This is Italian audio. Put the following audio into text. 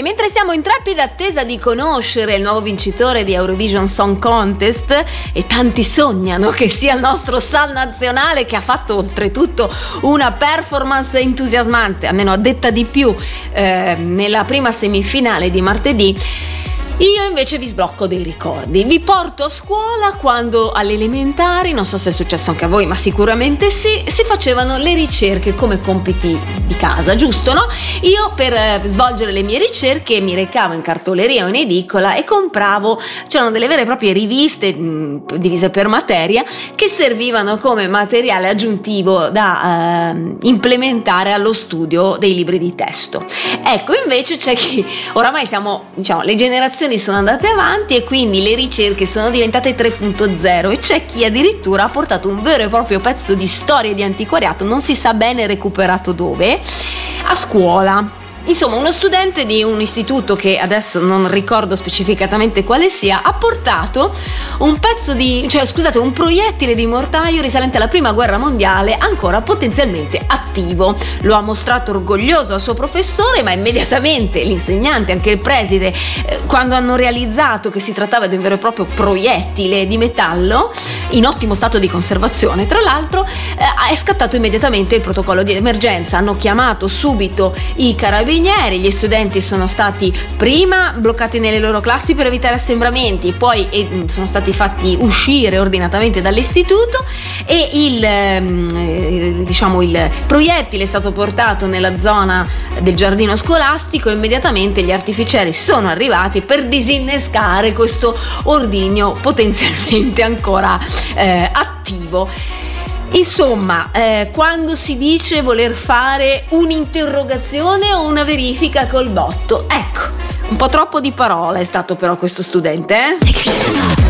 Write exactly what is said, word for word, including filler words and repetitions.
E mentre siamo in trepida attesa di conoscere il nuovo vincitore di Eurovision Song Contest, e tanti sognano che sia il nostro Sal nazionale, che ha fatto oltretutto una performance entusiasmante, almeno a detta di più, eh, nella prima semifinale di martedì, io invece vi sblocco dei ricordi. Vi porto a scuola quando alle elementari, non so se è successo anche a voi, ma sicuramente sì, si facevano le ricerche come compiti di casa, giusto, no? Io per eh, svolgere le mie ricerche mi recavo in cartoleria o in edicola e compravo, c'erano delle vere e proprie riviste mh, divise per materia, che servivano come materiale aggiuntivo da eh, implementare allo studio dei libri di testo. Ecco, invece c'è chi, oramai siamo, diciamo, le generazioni sono andate avanti e quindi le ricerche sono diventate tre punto zero, e c'è chi addirittura ha portato un vero e proprio pezzo di storia di antiquariato, non si sa bene recuperato dove, a scuola. Insomma, uno studente di un istituto che adesso non ricordo specificatamente quale sia, ha portato un pezzo di, cioè scusate, un proiettile di mortaio risalente alla prima guerra mondiale, ancora potenzialmente attivo. Lo ha mostrato orgoglioso al suo professore, ma immediatamente l'insegnante, anche il preside, eh, quando hanno realizzato che si trattava di un vero e proprio proiettile di metallo in ottimo stato di conservazione, tra l'altro, eh, è scattato immediatamente il protocollo di emergenza. Hanno chiamato subito i carabinieri. Gli studenti sono stati prima bloccati nelle loro classi per evitare assembramenti, poi eh, sono stati fatti uscire ordinatamente dall'istituto, e il eh, diciamo il proiettile è stato portato nella zona del giardino scolastico, e immediatamente gli artificieri sono arrivati per disinnescare questo ordigno potenzialmente ancora eh, attivo. Insomma, eh, quando si dice voler fare un'interrogazione o una verifica col botto, ecco, un po' troppo di parole è stato però questo studente, eh?